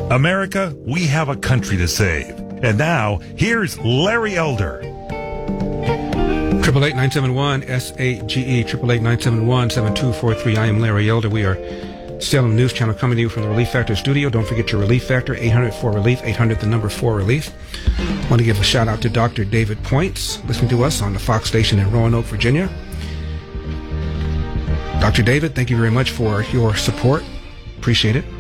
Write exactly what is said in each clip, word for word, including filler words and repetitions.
America, we have a country to save. And now, here's Larry Elder. Triple eight nine seven one S A G E triple eight nine seven one seven two four three. I am Larry Elder. We are Salem News Channel coming to you from the Relief Factor studio. Don't forget your Relief Factor, eight hundred four relief, eight hundred the number four relief. I want to give a shout out to Doctor David Points, listening to us on the Fox station in Roanoke, Virginia. Doctor David, thank you very much for your support. Appreciate it.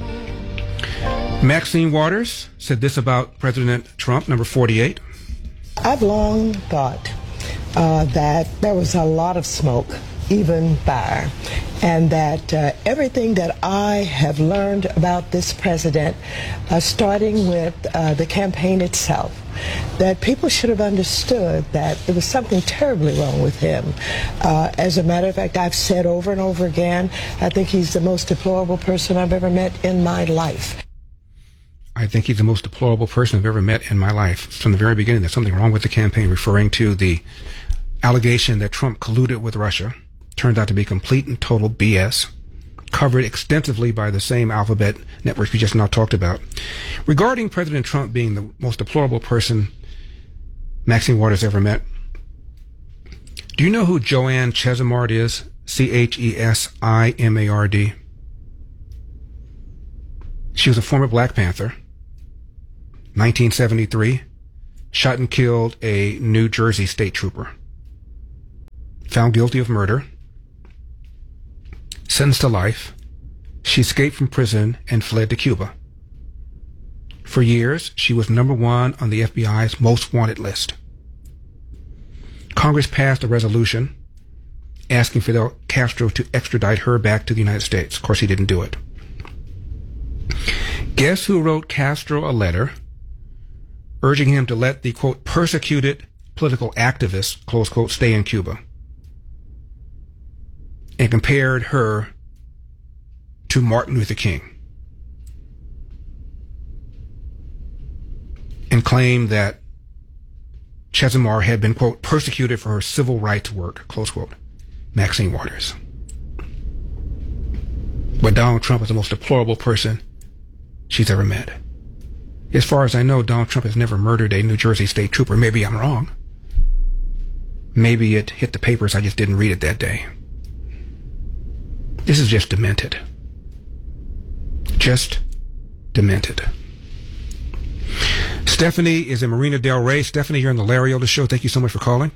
Maxine Waters said this about President Trump, number forty-eight. I've long thought uh, that there was a lot of smoke, even fire, and that uh, everything that I have learned about this president, uh, starting with uh, the campaign itself, that people should have understood that there was something terribly wrong with him. Uh, as a matter of fact, I've said over and over again, I think he's the most deplorable person I've ever met in my life. I think he's the most deplorable person I've ever met in my life. From the very beginning, there's something wrong with the campaign, referring to the allegation that Trump colluded with Russia. Turned out to be complete and total B S, covered extensively by the same alphabet networks we just now talked about. Regarding President Trump being the most deplorable person Maxine Waters ever met, do you know who Joanne Chesimard is? C H E S I M A R D. She was a former Black Panther. nineteen seventy-three, shot and killed a New Jersey state trooper. Found guilty of murder. Sentenced to life. She escaped from prison and fled to Cuba. For years, she was number one on the F B I's most wanted list. Congress passed a resolution asking Fidel Castro to extradite her back to the United States. Of course, he didn't do it. Guess who wrote Castro a letter urging him to let the, quote, persecuted political activists, close quote, stay in Cuba? And compared her to Martin Luther King, and claimed that Chesimard had been, quote, persecuted for her civil rights work, close quote. Maxine Waters. But Donald Trump is the most deplorable person she's ever met. As far as I know, Donald Trump has never murdered a New Jersey state trooper. Maybe I'm wrong. Maybe it hit the papers, I just didn't read it that day. This is just demented. Just demented. Stephanie is in Marina Del Rey. Stephanie, you're on the Larry Elder Show. Thank you so much for calling.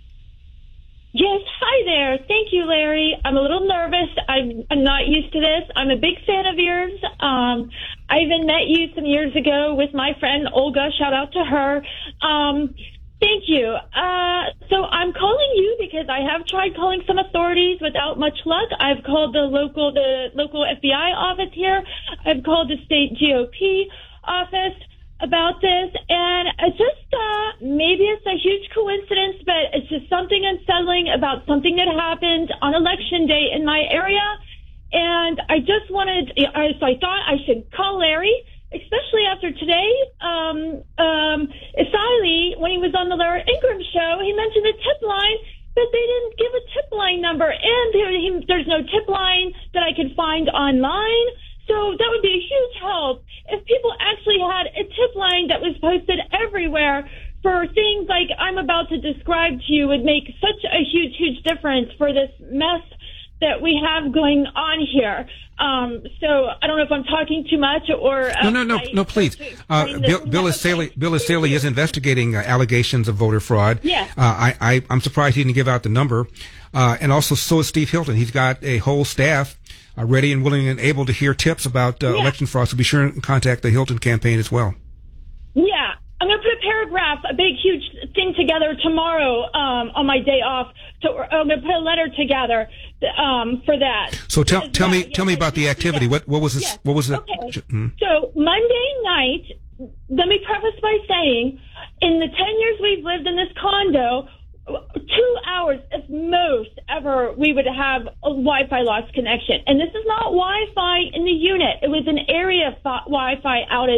Yes, hi there. Thank you, Larry. I'm a little nervous. I'm, I'm not used to this. I'm a big fan of yours. Um, I even met you some years ago with my friend Olga. Shout out to her. Um, Thank you. Uh, so I'm calling you because I have tried calling some authorities without much luck. I've called the local, the local F B I office here. I've called the state G O P office about this, and it's just uh, maybe it's a huge coincidence, but it's just something unsettling about something that happened on election day in my area, and I just wanted. So I thought I should call Larry. Especially after today, um, um, Isali, when he was on the Larry Ingram show, he mentioned a tip line, but they didn't give a tip line number, and there, he, there's no tip line that I can find online. So that would be a huge help if people actually had a tip line that was posted everywhere for things like I'm about to describe to you. Would make such a huge, huge difference for this mess that we have going on here. Um, so I don't know if I'm talking too much or... Uh, no, no, no, I, no, please. Uh, Bill, Bill Isali, Bill Isali is investigating uh, allegations of voter fraud. Yeah. Uh, I, I, I'm surprised he didn't give out the number. Uh, and also, so is Steve Hilton. He's got a whole staff uh, ready and willing and able to hear tips about uh, yeah. election fraud. So be sure and contact the Hilton campaign as well. Yeah. I'm going to put a paragraph, a big, huge thing together tomorrow um, on my day off. So I'm going to put a letter together um, for that. So tell tell well. me yeah. tell me about the activity. Yeah. What what was this? Yeah. What was it? Okay. Hmm? So Monday night, let me preface by saying, in the ten years we've lived in this condo, two hours at most ever we would have a Wi-Fi lost connection. And this is not Wi-Fi in the unit. It was an area Wi-Fi outage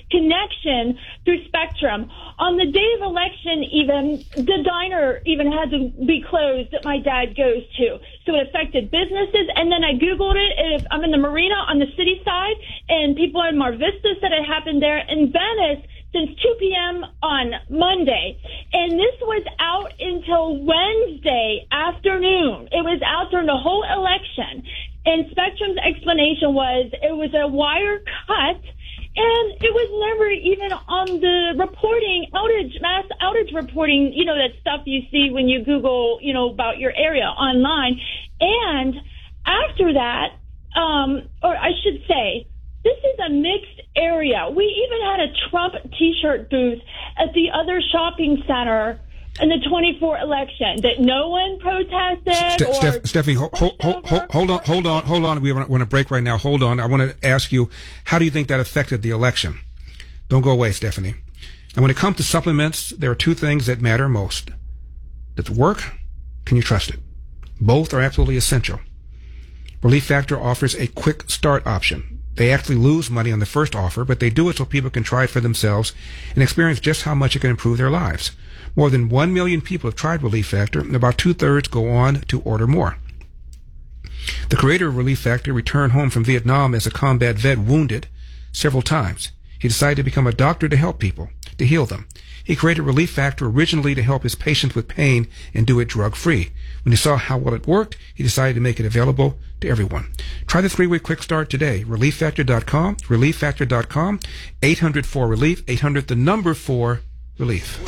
connection through Spectrum. On the day of election, even, the diner even had to be closed that my dad goes to. So it affected businesses. And then I Googled it. And if I'm in the marina on the city side, and people in Mar Vista said it happened there. In Venice, since two p.m. on Monday. And this was out until Wednesday afternoon. It was out during the whole election. And Spectrum's explanation was it was a wire cut, and it was never even on the reporting, outage, mass outage reporting, you know, that stuff you see when you Google, you know, about your area online. And after that, um, or I should say, this is a mixed area. We even had a Trump T-shirt booth at the other shopping center in the twenty-four election that no one protested. Ste- or Steph- Stephanie, hold, hold, hold, hold on, hold on, hold on. We want to break right now. Hold on. I want to ask you, how do you think that affected the election? Don't go away, Stephanie. And when it comes to supplements, there are two things that matter most. Does it work? Can you trust it? Both are absolutely essential. Relief Factor offers a quick start option. They actually lose money on the first offer, but they do it so people can try it for themselves and experience just how much it can improve their lives. More than one million people have tried Relief Factor, and about two-thirds go on to order more. The creator of Relief Factor returned home from Vietnam as a combat vet, wounded several times. He decided to become a doctor to help people, to heal them. He created Relief Factor originally to help his patients with pain and do it drug-free. When he saw how well it worked, he decided to make it available to everyone. Try the three-week quick start today. relief factor dot com, relief factor dot com, eight hundred four relief, eight hundred the number four relief.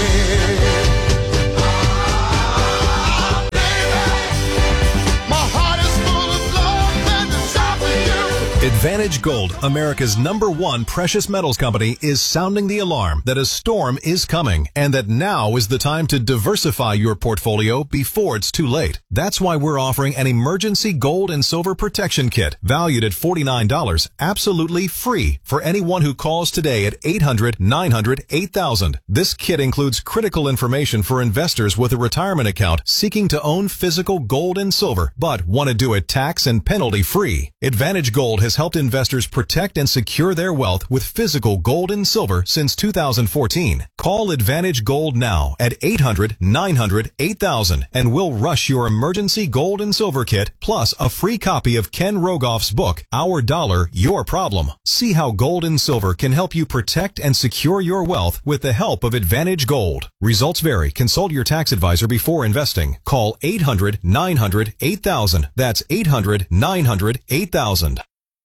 Advantage Gold, America's number one precious metals company, is sounding the alarm that a storm is coming and that now is the time to diversify your portfolio before it's too late. That's why we're offering an emergency gold and silver protection kit valued at forty-nine dollars, absolutely free for anyone who calls today at eight hundred, nine hundred, eight thousand. This kit includes critical information for investors with a retirement account seeking to own physical gold and silver, but want to do it tax and penalty free. Advantage Gold has helped investors protect and secure their wealth with physical gold and silver since two thousand fourteen. Call Advantage Gold now at eight hundred, nine hundred, eight thousand and we'll rush your emergency gold and silver kit plus a free copy of Ken Rogoff's book, Our Dollar, Your Problem. See how gold and silver can help you protect and secure your wealth with the help of Advantage Gold. Results vary. Consult your tax advisor before investing. Call eight hundred, nine hundred, eight thousand. That's eight hundred, nine hundred, eight thousand.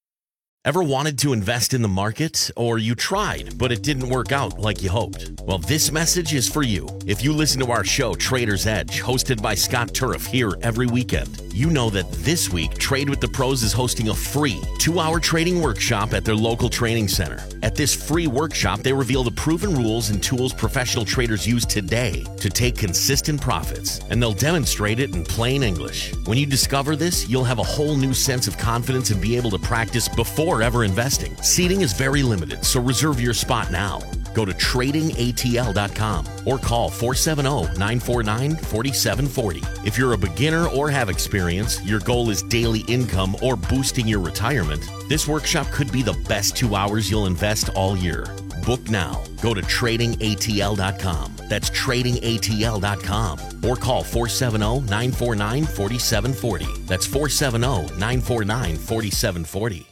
Ever wanted to invest in the market, or you tried, but it didn't work out like you hoped? Well, this message is for you. If you listen to our show, Trader's Edge, hosted by Scott Turf here every weekend, you know that this week, Trade with the Pros is hosting a free two-hour trading workshop at their local training center. At this free workshop, they reveal the proven rules and tools professional traders use today to take consistent profits, and they'll demonstrate it in plain English. When you discover this, you'll have a whole new sense of confidence and be able to practice before ever investing. Seating is very limited, so reserve your spot now. Go to trading A T L dot com or call four seven zero, nine four nine, four seven four zero. If you're a beginner or have experience, your goal is daily income or boosting your retirement, this workshop could be the best two hours you'll invest all year. Book now. Go to trading A T L dot com. That's trading A T L dot com. Or call four seven zero, nine four nine, four seven four zero. That's four seven zero, nine four nine, four seven four zero.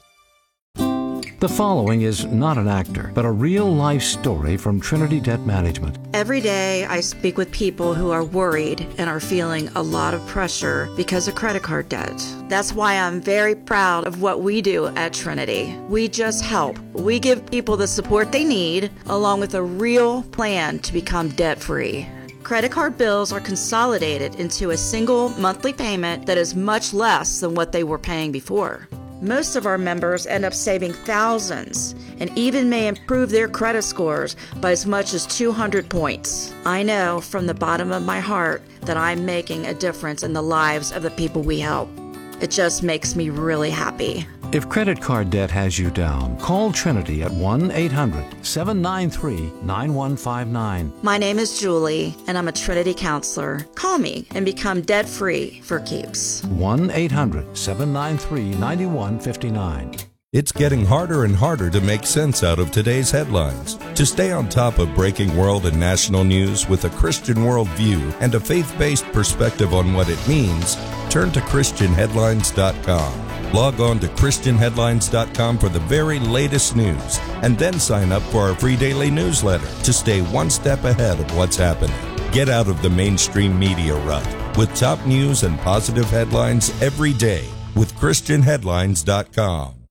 The following is not an actor, but a real-life story from Trinity Debt Management. Every day I speak with people who are worried and are feeling a lot of pressure because of credit card debt. That's why I'm very proud of what we do at Trinity. We just help. We give people the support they need, along with a real plan to become debt-free. Credit card bills are consolidated into a single monthly payment that is much less than what they were paying before. Most of our members end up saving thousands and even may improve their credit scores by as much as two hundred points. I know from the bottom of my heart that I'm making a difference in the lives of the people we help. It just makes me really happy. If credit card debt has you down, call Trinity at one eight hundred, seven nine three, nine one five nine. My name is Julie, and I'm a Trinity counselor. Call me and become debt-free for keeps. one eight hundred, seven nine three, nine one five nine. It's getting harder and harder to make sense out of today's headlines. To stay on top of breaking world and national news with a Christian worldview and a faith-based perspective on what it means, turn to Christian Headlines dot com. Log on to Christian Headlines dot com for the very latest news, and then sign up for our free daily newsletter to stay one step ahead of what's happening. Get out of the mainstream media rut with top news and positive headlines every day with Christian Headlines dot com.